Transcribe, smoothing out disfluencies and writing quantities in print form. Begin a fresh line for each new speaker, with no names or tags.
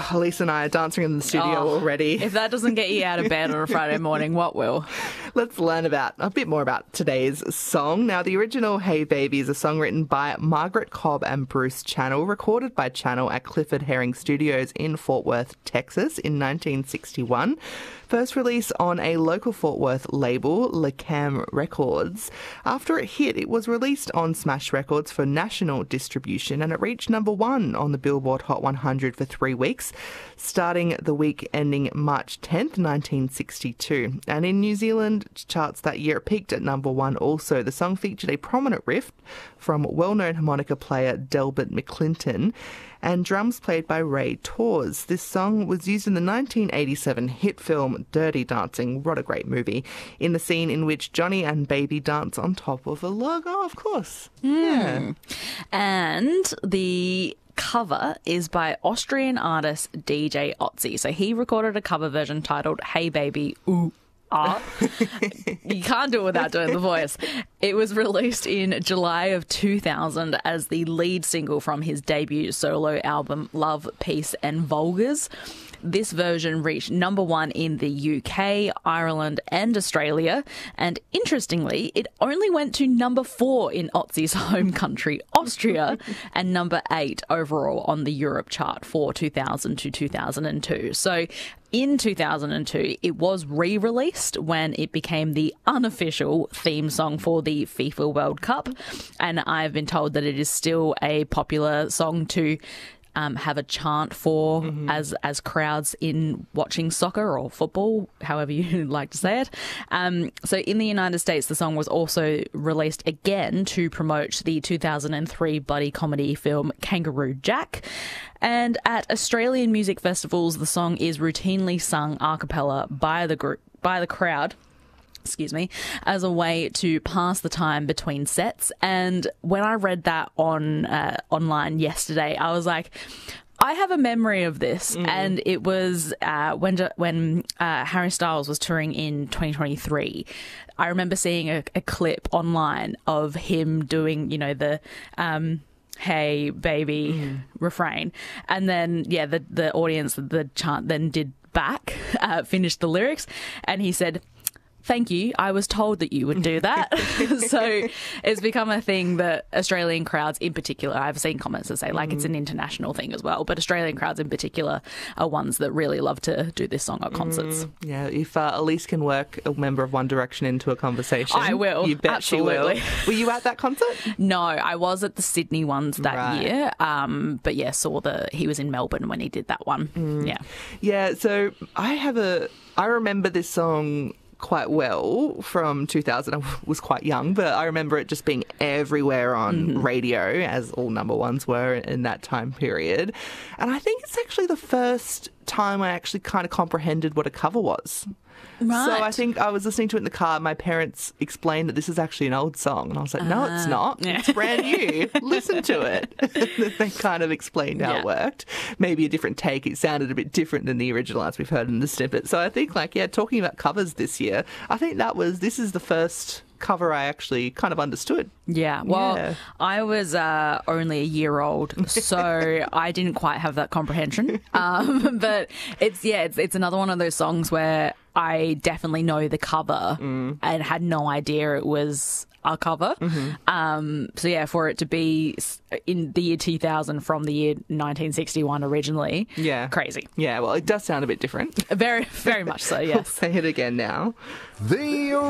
Elise and I are dancing in the studio already.
If that doesn't get you out of bed on a Friday morning, what will?
Let's learn a bit more about today's song. Now, the original Hey Baby is a song written by Margaret Cobb and Bruce Channel, recorded by Channel at Clifford Herring Studios in Fort Worth, Texas in 1961. First released on a local Fort Worth label, LeCam Records. After it hit, it was released on Smash Records for national distribution, and it reached number 1 on the Billboard Hot 100 for 3 weeks, starting the week ending March 10th, 1962. And in New Zealand charts that year, it peaked at number 1 also. The song featured a prominent riff from well-known harmonica player Delbert McClinton and drums played by Ray Torres. This song was used in the 1987 hit film Dirty Dancing, what a great movie, in the scene in which Johnny and Baby dance on top of a log. Oh, of course. Yeah.
And the cover is by Austrian artist DJ Otzi. So he recorded a cover version titled Hey Baby, Ooh. You can't do it without doing the voice. It was released in July of 2000 as the lead single from his debut solo album Love, Peace and Vulgars. This version reached number 1 in the UK, Ireland and Australia. And interestingly, it only went to number 4 in Otzi's home country, Austria, and number 8 overall on the Europe chart for 2000 to 2002. So in 2002, it was re-released when it became the unofficial theme song for the FIFA World Cup. And I've been told that it is still a popular song to have a chant for as crowds in watching soccer or football, however you like to say it. So in the United States, the song was also released again to promote the 2003 buddy comedy film Kangaroo Jack. And at Australian music festivals, the song is routinely sung a cappella by the crowd, as a way to pass the time between sets. And when I read that on online yesterday, I was like, I have a memory of this. And it was when Harry Styles was touring in 2023. I remember seeing a clip online of him doing, the Hey Baby refrain. And then, the audience, the chant then did back, finished the lyrics, and he said, "Thank you. I was told that you would do that." So it's become a thing that Australian crowds in particular, I've seen comments that say it's an international thing as well, but Australian crowds in particular are ones that really love to do this song at concerts.
Yeah, if Elise can work a member of One Direction into a conversation,
I will.
You bet
Absolutely.
she will. Were you at that concert?
No, I was at the Sydney ones that year. But yeah, he was in Melbourne when he did that one. Yeah.
Yeah, so I remember this song quite well from 2000. I was quite young, but I remember it just being everywhere on radio, as all number ones were in that time period. And I think it's actually the first time I actually kind of comprehended what a cover was.
Right.
So I think I was listening to it in the car. My parents explained that this is actually an old song. And I was like, no, it's not.
Yeah.
It's brand new. Listen to it. They kind of explained how it worked. Maybe a different take. It sounded a bit different than the original, as we've heard in the snippet. So I think, talking about covers this year, I think this is the first cover I actually kind of understood.
Yeah, well, I was only a year old, so I didn't quite have that comprehension. But it's another one of those songs where I definitely know the cover and had no idea it was a cover. So yeah, for it to be in the year 2000 from the year 1961 originally, crazy.
Yeah, well, it does sound a bit different.
Very, very much so, yes.
I'll say it again now.